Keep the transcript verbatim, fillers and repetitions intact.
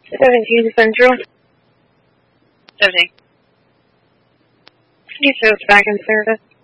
seventeen Central. seventeen. You show it's back in service.